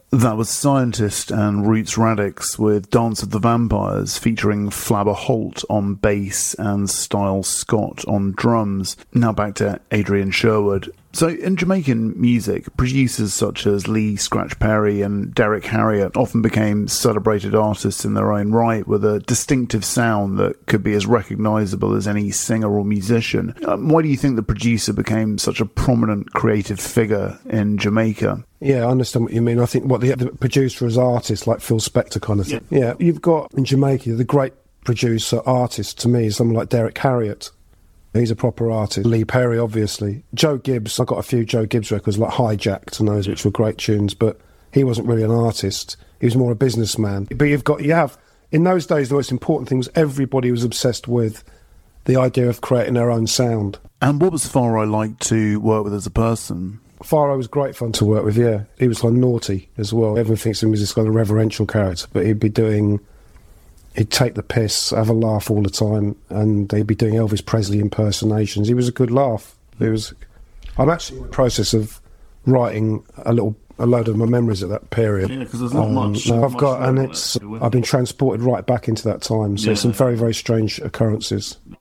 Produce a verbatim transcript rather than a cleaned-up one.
That was Scientist and Roots Radix with Dance of the Vampires, featuring Flabber Holt on bass and Style Scott on drums. Now back to Adrian Sherwood. So in Jamaican music, producers such as Lee Scratch Perry and Derek Harriott often became celebrated artists in their own right, with a distinctive sound that could be as recognisable as any singer or musician. Um, why do you think the producer became such a prominent creative figure in Jamaica? Yeah, I understand what you mean. I think what the, the producer as artist, like Phil Spector kind of thing. Yeah. yeah, you've got in Jamaica, the great producer artist to me is someone like Derek Harriott. He's a proper artist. Lee Perry, obviously. Joe Gibbs, I got a few Joe Gibbs records, like Hijacked and those, which were great tunes, but he wasn't really an artist. He was more a businessman. But you've got, you have, in those days, the most important thing was everybody was obsessed with the idea of creating their own sound. And what was Faro like to work with as a person? Faro was great fun to work with, yeah. He was like naughty as well. Everyone thinks he was this kind of reverential character, but he'd be doing... He'd take the piss, have a laugh all the time, and they'd be doing Elvis Presley impersonations. He was a good laugh. It was. I'm actually in the process of writing a little, a load of my memories at that period. Yeah, because there's not um, much. No, I've much got, and it's. I've been transported right back into that time. So yeah. Some very, very strange occurrences.